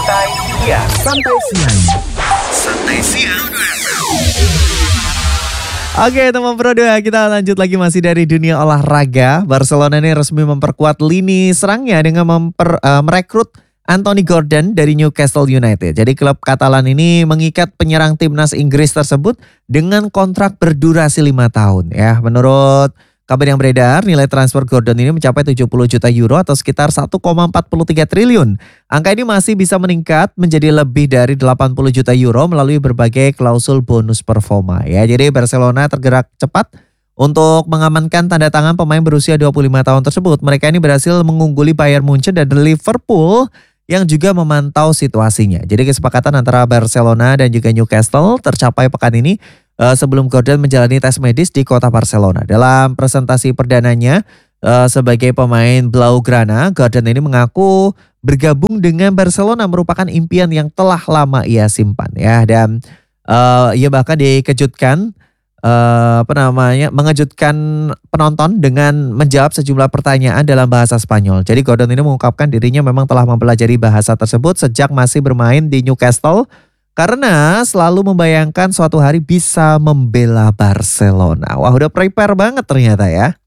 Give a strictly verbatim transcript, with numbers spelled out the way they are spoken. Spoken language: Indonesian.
Santai Siang. Santai Siang. Santai Siang. Oke teman Pro dua, kita lanjut lagi masih dari dunia olahraga. Barcelona ini resmi memperkuat lini serangnya dengan memper, uh, merekrut Anthony Gordon dari Newcastle United. Jadi klub Katalan ini mengikat penyerang timnas Inggris tersebut dengan kontrak berdurasi lima tahun. Ya, menurut kabar yang beredar, nilai transfer Gordon ini mencapai tujuh puluh juta euro atau sekitar satu koma empat tiga triliun. Angka ini masih bisa meningkat menjadi lebih dari delapan puluh juta euro melalui berbagai klausul bonus performa. Ya, jadi Barcelona tergerak cepat untuk mengamankan tanda tangan pemain berusia dua puluh lima tahun tersebut. Mereka ini berhasil mengungguli Bayern Munchen dan Liverpool yang juga memantau situasinya. Jadi kesepakatan antara Barcelona dan juga Newcastle tercapai pekan ini Uh, sebelum Gordon menjalani tes medis di kota Barcelona. Dalam presentasi perdananya uh, sebagai pemain Blaugrana, Gordon ini mengaku bergabung dengan Barcelona merupakan impian yang telah lama ia simpan ya, dan uh, ia bahkan dikejutkan uh, apa namanya mengejutkan penonton dengan menjawab sejumlah pertanyaan dalam bahasa Spanyol. Jadi Gordon ini mengungkapkan dirinya memang telah mempelajari bahasa tersebut sejak masih bermain di Newcastle, karena selalu membayangkan suatu hari bisa membela Barcelona. Wah, udah prepare banget ternyata ya.